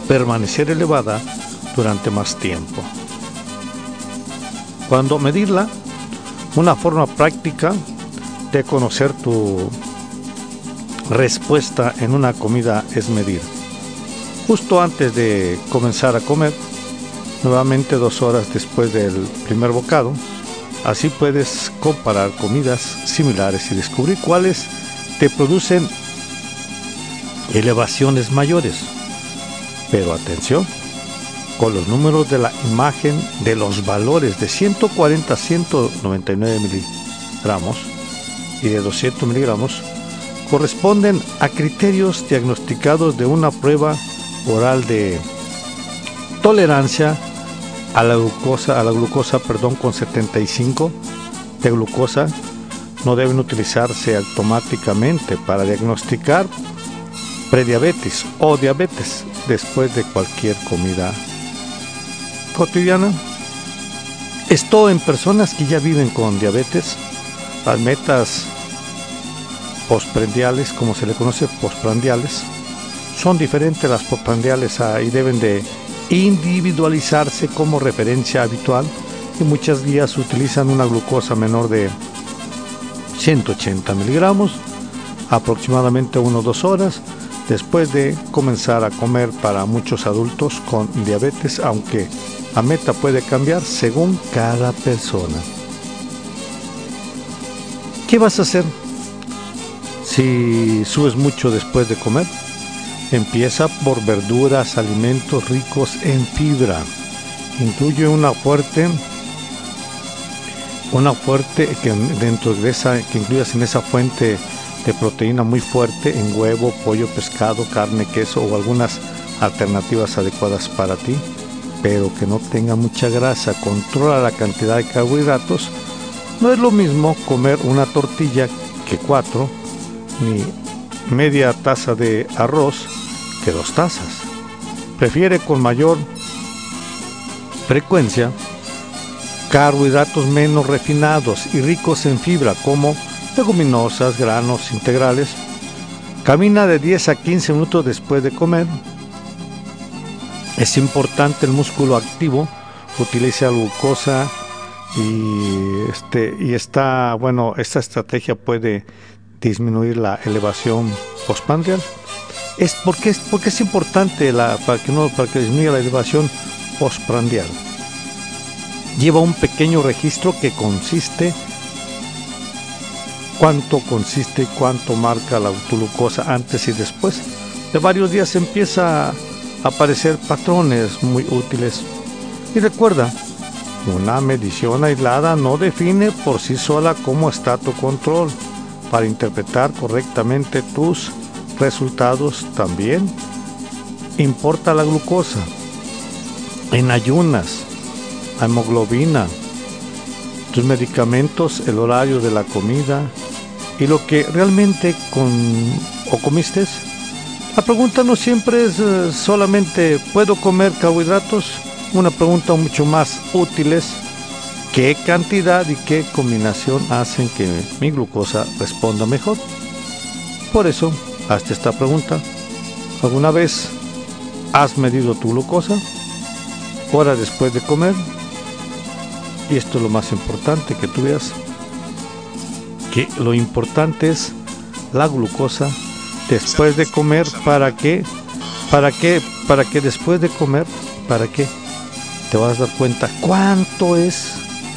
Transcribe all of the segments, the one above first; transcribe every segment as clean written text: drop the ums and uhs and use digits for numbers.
permanecer elevada durante más tiempo. Cuando medirla, una forma práctica de conocer tu respuesta en una comida es medir. Justo antes de comenzar a comer, nuevamente 2 horas después del primer bocado, así puedes comparar comidas similares y descubrir cuáles te producen elevaciones mayores. Pero atención, con los números de la imagen de los valores de 140 a 199 miligramos y de 200 miligramos corresponden a criterios diagnosticados de una prueba oral de tolerancia a la glucosa con 75 de glucosa. No deben utilizarse automáticamente para diagnosticar prediabetes o diabetes después de cualquier comida cotidiana. Esto en personas que ya viven con diabetes. Las metas postprandiales, como se le conoce, postprandiales, son diferentes a las postprandiales y deben de individualizarse como referencia habitual, y muchas guías utilizan una glucosa menor de 180 miligramos aproximadamente 1 o 2 horas después de comenzar a comer para muchos adultos con diabetes, aunque la meta puede cambiar según cada persona. ¿Qué vas a hacer si subes mucho después de comer? Empieza por verduras, alimentos ricos en fibra. Incluye una fuerte que dentro de esa, que incluyas en esa fuente de proteína muy fuerte en huevo, pollo, pescado, carne, queso o algunas alternativas adecuadas para ti, pero que no tenga mucha grasa. Controla la cantidad de carbohidratos. No es lo mismo comer una tortilla que 4, ni media taza de arroz que 2 tazas. Prefiere con mayor frecuencia carbohidratos menos refinados y ricos en fibra como leguminosas, granos integrales. Camina de 10 a 15 minutos después de comer. Es importante el músculo activo. Utiliza glucosa esta estrategia puede disminuir la elevación postprandial. ¿Por qué es importante para que disminuya la elevación postprandial? Lleva un pequeño registro que cuánto marca la glucosa antes y después. De varios días empieza a aparecer patrones muy útiles. Y recuerda, una medición aislada no define por sí sola cómo está tu control. Para interpretar correctamente tus resultados también importa la glucosa en ayunas, la hemoglobina, tus medicamentos, el horario de la comida y lo que realmente comiste. La pregunta no siempre es solamente ¿puedo comer carbohidratos? Una pregunta mucho más útil es ¿qué cantidad y qué combinación hacen que mi glucosa responda mejor? Por eso, hazte esta pregunta. ¿Alguna vez has medido tu glucosa? Hora después de comer. Y esto es lo más importante que tú veas. Que lo importante es la glucosa después de comer. ¿Para qué? ¿Para que después de comer? ¿Para qué? Te vas a dar cuenta cuánto es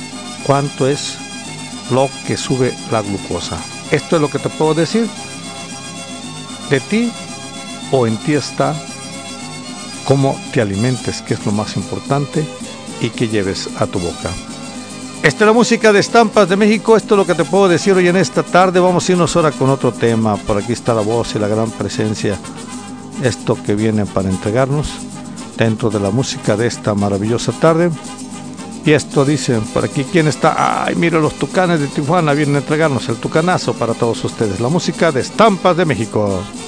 lo que sube la glucosa. Esto es lo que te puedo decir. De ti o en ti está cómo te alimentes, que es lo más importante, y que lleves a tu boca. Esta es la música de Estampas de México. Esto es lo que te puedo decir hoy en esta tarde. Vamos a irnos ahora con otro tema. Por aquí está la voz y la gran presencia. Esto que viene para entregarnos dentro de la música de esta maravillosa tarde. Y esto dicen por aquí, ¿quién está? Ay, mira, los Tucanes de Tijuana vienen a entregarnos el tucanazo para todos ustedes. La música de Estampas de México.